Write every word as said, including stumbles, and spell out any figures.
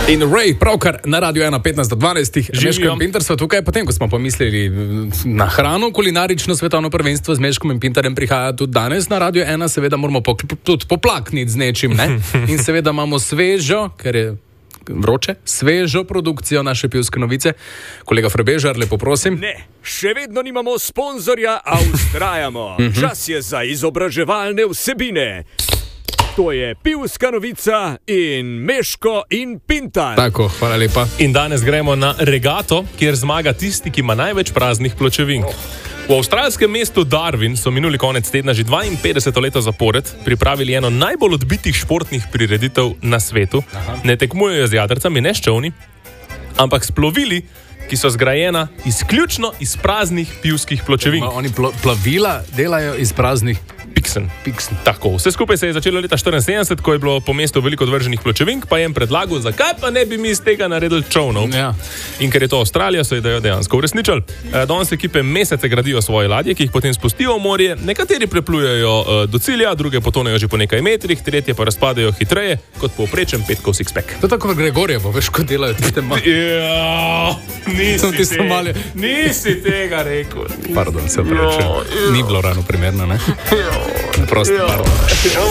In Ray, pravkar na Radio ena petnajst do dvanajst, Meško in Pintar so tukaj, potem ko smo pomislili na hrano, kulinarično svetovno prvenstvo z Meškom in Pintarjem prihaja tudi danes na Radio ena, seveda moramo pok- tudi poplakniti z nečim, ne? In seveda imamo svežo, ker je vroče, svežo produkcijo naše pivske novice. Kolega Frebežar, lepo prosim. Ne, še vedno nimamo sponzorja, a vztrajamo. Čas je za izobraževalne vsebine. To je pivska novica in Meško in Pintar. Tako, hvala lepa. In danes gremo na regato, kjer zmaga tisti, ki ima največ praznih pločevink. V avstralskem mestu Darwin so minuli konec tedna že dvainpetdeseto leto zapored pripravili eno najbolj odbitih športnih prireditev na svetu. Aha. Ne tekmujejo z jadrcami, ne s čolni, ampak s plovili, ki so zgrajena izključno iz praznih pivskih pločevink. Oni plo- plavila delajo iz praznih Piksen. piksen. Tako, vse skupaj se je začelo leta štiriinsedemdeset, ko je bilo po mestu veliko odvrženih pločevink, pa je jim predlagal, zakaj pa ne bi mi iz tega naredili čolnov. Ja. In ker je to Avstralija, so idejo dejansko uresničili. E, danes ekipe mesece gradijo svoje ladje, ki jih potem spustijo v morje, nekateri preplujejo e, do cilja, druge potonejo že po nekaj metrih, tretje pa razpadajo hitreje kot povprečen petkov six-pack. To je tako v Gregorjevo, veš, ko delajo tiste malo. Ja, nisi, Ti so te, mali. nisi tega rekel. Pardon, se opravičujem. Ni bilo ravno primerno, ne? Prosto, pardon.